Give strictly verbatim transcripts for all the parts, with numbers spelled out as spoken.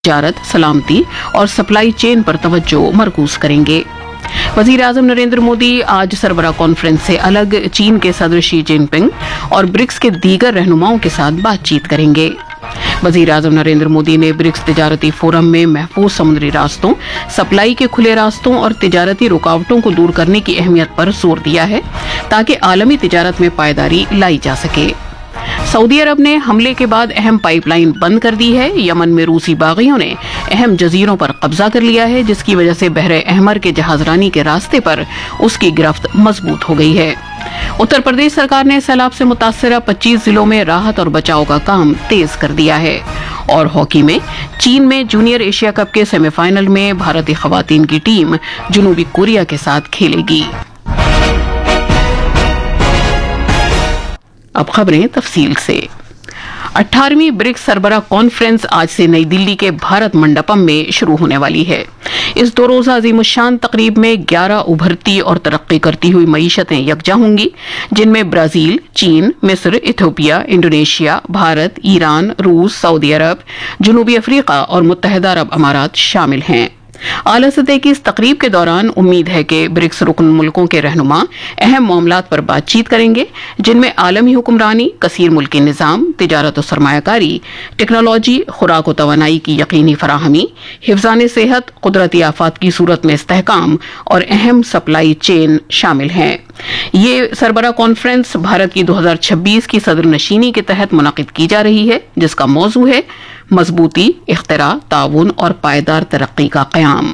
تجارت، سلامتی اور سپلائی چین پر توجہ مرکوز کریں گے۔ وزیر اعظم نریندر مودی آج سربراہ کانفرنس سے الگ چین کے صدر شی جن پنگ اور برکس کے دیگر رہنماؤں کے ساتھ بات چیت کریں گے۔ وزیر اعظم نریندر مودی نے برکس تجارتی فورم میں محفوظ سمندری راستوں، سپلائی کے کھلے راستوں اور تجارتی رکاوٹوں کو دور کرنے کی اہمیت پر زور دیا ہے تاکہ عالمی تجارت میں پائیداری لائی جا سکے۔ سعودی عرب نے حملے کے بعد اہم پائپ لائن بند کر دی ہے۔ یمن میں روسی باغیوں نے اہم جزیروں پر قبضہ کر لیا ہے، جس کی وجہ سے بحر احمر کے جہاز رانی کے راستے پر اس کی گرفت مضبوط ہو گئی ہے۔ اتر پردیش سرکار نے سیلاب سے متاثرہ پچیس ضلعوں میں راحت اور بچاؤ کا کام تیز کر دیا ہے۔ اور ہاکی میں چین میں جونیئر ایشیا کپ کے سیمی فائنل میں بھارتی خواتین کی ٹیم جنوبی کوریا کے ساتھ کھیلے گی۔ اب خبریں تفصیل سے۔ اٹھارہویں برکس سربراہ کانفرنس آج سے نئی دلی کے بھارت منڈپم میں شروع ہونے والی ہے۔ اس دو روزہ عظیم الشان تقریب میں گیارہ ابھرتی اور ترقی کرتی ہوئی معیشتیں یکجا ہوں گی، جن میں برازیل، چین، مصر، ایتھوپیا، انڈونیشیا، بھارت، ایران، روس، سعودی عرب، جنوبی افریقہ اور متحدہ عرب امارات شامل ہیں۔ اعلیٰ سطح کی اس تقریب کے دوران امید ہے کہ برکس رکن ملکوں کے رہنما اہم معاملات پر بات چیت کریں گے، جن میں عالمی حکمرانی، کثیر ملکی نظام، تجارت و سرمایہ کاری، ٹیکنالوجی، خوراک و توانائی کی یقینی فراہمی، حفظان صحت، قدرتی آفات کی صورت میں استحکام اور اہم سپلائی چین شامل ہیں۔ یہ سربراہ کانفرنس بھارت کی دو ہزار چھبیس کی صدر نشینی کے تحت منعقد کی جا رہی ہے، جس کا موضوع ہے مضبوطی، اختراع، تعاون اور پائیدار ترقی کا قیام۔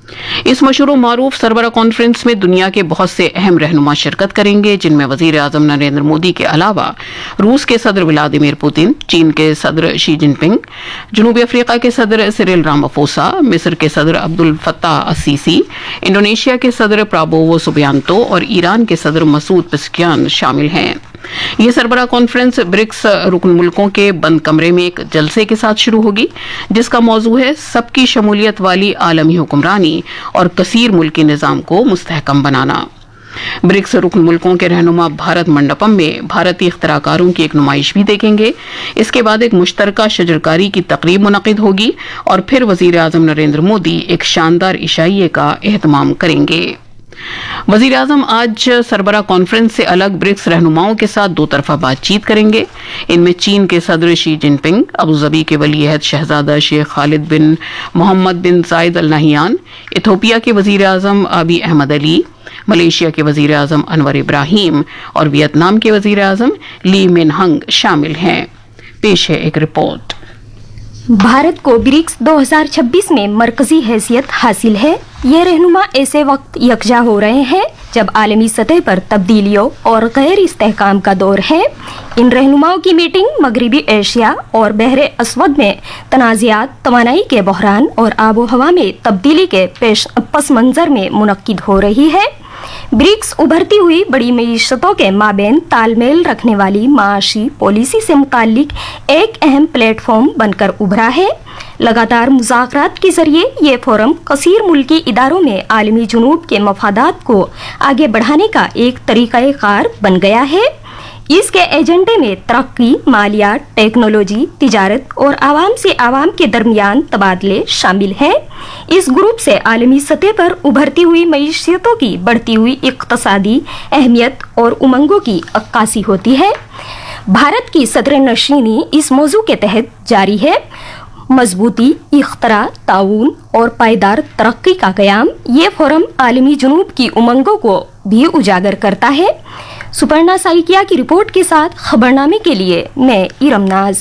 اس مشہور و معروف سربراہ کانفرنس میں دنیا کے بہت سے اہم رہنما شرکت کریں گے، جن میں وزیر اعظم نریندر مودی کے علاوہ روس کے صدر ولادیمیر پوتن، چین کے صدر شی جن پنگ، جنوبی افریقہ کے صدر سیریل رامفوسا، مصر کے صدر عبد الفتاح السیسی، انڈونیشیا کے صدر پرابوو سبیانتو اور ایران کے صدر مسعود پزشکیان شامل ہیں۔ یہ سربراہ کانفرنس برکس رکن ملکوں کے بند کمرے میں ایک جلسے کے ساتھ شروع ہوگی، جس کا موضوع ہے سب کی شمولیت والی عالمی حکمرانی اور کثیر ملکی نظام کو مستحکم بنانا۔ برکس رکن ملکوں کے رہنما بھارت منڈپم میں بھارتی اختراع کاروں کی ایک نمائش بھی دیکھیں گے۔ اس کے بعد ایک مشترکہ شجرکاری کی تقریب منعقد ہوگی اور پھر وزیر اعظم نریندر مودی ایک شاندار عشائیے کا اہتمام کریں گے۔ وزیر اعظم آج سربراہ کانفرنس سے الگ برکس رہنماؤں کے ساتھ دو طرفہ بات چیت کریں گے۔ ان میں چین کے صدر شی جن پنگ، ابوظبی کے ولی عہد شہزادہ شیخ خالد بن محمد بن زائد ال نہیان، ایتھوپیا کے وزیر اعظم ابی احمد علی، ملیشیا کے وزیر اعظم انور ابراہیم اور ویتنام کے وزیر اعظم لی مین ہنگ شامل ہیں۔ پیش ہے ایک رپورٹ۔ بھارت کو برکس دو ہزار چھبیس میں مرکزی حیثیت حاصل ہے۔ یہ رہنما ایسے وقت یکجا ہو رہے ہیں جب عالمی سطح پر تبدیلیوں اور غیر استحکام کا دور ہے۔ ان رہنماؤں کی میٹنگ مغربی ایشیا اور بحر اسود میں تنازعات، توانائی کے بحران اور آب و ہوا میں تبدیلی کے پیش پس منظر میں منعقد ہو رہی ہے۔ برکس ابھرتی ہوئی بڑی معیشتوں کے مابین تال میل رکھنے والی معاشی پالیسی سے متعلق ایک اہم پلیٹ فارم بن کر ابھرا ہے۔ لگاتار مذاکرات کے ذریعے یہ فورم کثیر ملکی اداروں میں عالمی جنوب کے مفادات کو آگے بڑھانے کا ایک طریقہ کار بن گیا ہے۔ اس کے ایجنڈے میں ترقی، مالیات، ٹیکنالوجی، تجارت اور عوام سے عوام کے درمیان تبادلے شامل ہیں۔ اس گروپ سے عالمی سطح پر ابھرتی ہوئی معیشتوں کی بڑھتی ہوئی اقتصادی اہمیت اور امنگوں کی عکاسی ہوتی ہے۔ بھارت کی صدر نشینی اس موضوع کے تحت جاری ہے۔ مضبوطی، اختراع، تعاون اور پائیدار ترقی کا قیام۔ یہ فورم عالمی جنوب کی امنگوں کو بھی اجاگر کرتا ہے۔ سپرنا سائکیا کی رپورٹ کے ساتھ خبرنامے کے لیے میں ارم ناز۔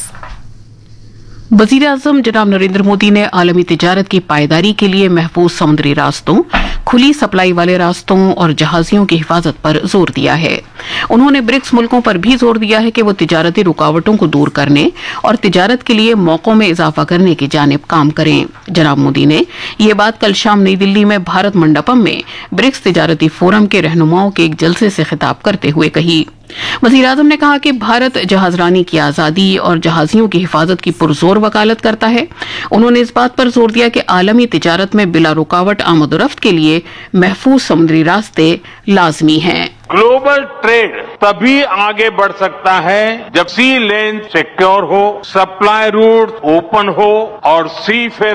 وزیر اعظم جناب نریندر مودی نے عالمی تجارت کی پائیداری کے لیے محفوظ سمندری راستوں، کھلی سپلائی والے راستوں اور جہازیوں کی حفاظت پر زور دیا ہے۔ انہوں نے برکس ملکوں پر بھی زور دیا ہے کہ وہ تجارتی رکاوٹوں کو دور کرنے اور تجارت کے لیے موقعوں میں اضافہ کرنے کی جانب کام کریں۔ جناب مودی نے یہ بات کل شام نئی دلی میں بھارت منڈپم میں برکس تجارتی فورم کے رہنماؤں کے ایک جلسے سے خطاب کرتے ہوئے کہی۔ وزیر اعظم نے کہا کہ بھارت جہاز رانی کی آزادی اور جہازیوں کی حفاظت کی پرزور وکالت کرتا ہے۔ انہوں نے اس بات پر زور دیا کہ عالمی تجارت میں بلا رکاوٹ آمد و رفت کے لیے محفوظ سمندری راستے لازمی ہیں۔ ग्लोबल ट्रेड तभी आगे बढ़ सकता है जब सी लेन सिक्योर हो, सप्लाई रूट ओपन हो और सी फेयर